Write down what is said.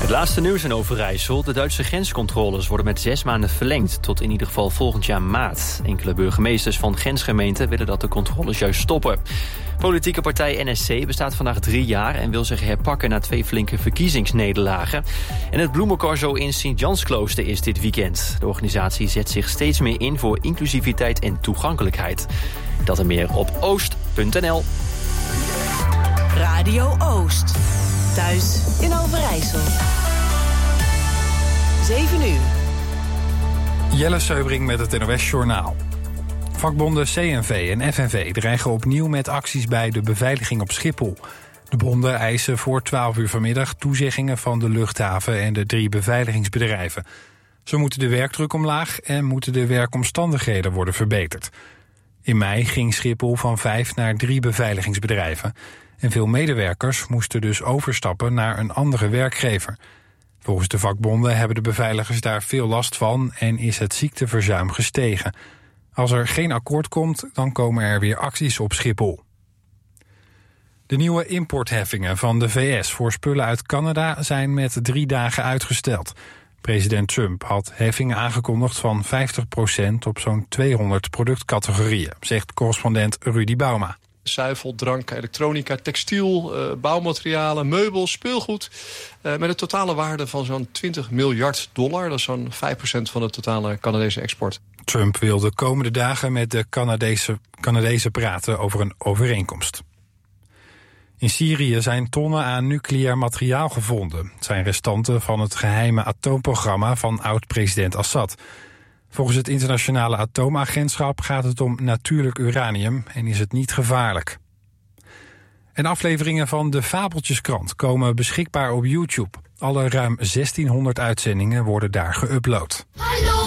Het laatste nieuws in Overijssel. De Duitse grenscontroles worden met 6 maanden verlengd, tot in ieder geval volgend jaar maart. Enkele burgemeesters van grensgemeenten willen dat de controles juist stoppen. Politieke partij NSC bestaat vandaag 3 jaar en wil zich herpakken na 2 flinke verkiezingsnederlagen. En het bloemencorso in Sint-Jansklooster is dit weekend. De organisatie zet zich steeds meer in voor inclusiviteit en toegankelijkheid. Dat en meer op oost.nl. Radio Oost. Thuis in Overijssel. 7 uur. Jelle Seubring met het NOS-journaal. Vakbonden CNV en FNV dreigen opnieuw met acties bij de beveiliging op Schiphol. De bonden eisen voor 12 uur vanmiddag toezeggingen van de luchthaven en de 3 beveiligingsbedrijven. Zo moeten de werkdruk omlaag en moeten de werkomstandigheden worden verbeterd. In mei ging Schiphol van 5 naar 3 beveiligingsbedrijven. En veel medewerkers moesten dus overstappen naar een andere werkgever. Volgens de vakbonden hebben de beveiligers daar veel last van en is het ziekteverzuim gestegen. Als er geen akkoord komt, dan komen er weer acties op Schiphol. De nieuwe importheffingen van de VS voor spullen uit Canada zijn met 3 dagen uitgesteld. President Trump had heffingen aangekondigd van 50% op zo'n 200 productcategorieën, zegt correspondent Rudy Bauma. Zuivel, drank, elektronica, textiel, bouwmaterialen, meubels, speelgoed. Met een totale waarde van zo'n $20 miljard. Dat is zo'n 5% van de totale Canadese export. Trump wil de komende dagen met de Canadezen praten over een overeenkomst. In Syrië zijn tonnen aan nucleair materiaal gevonden. Het zijn restanten van het geheime atoomprogramma van oud-president Assad. Volgens het internationale atoomagentschap gaat het om natuurlijk uranium en is het niet gevaarlijk. En afleveringen van de Fabeltjeskrant komen beschikbaar op YouTube. Alle ruim 1600 uitzendingen worden daar geüpload. Hallo!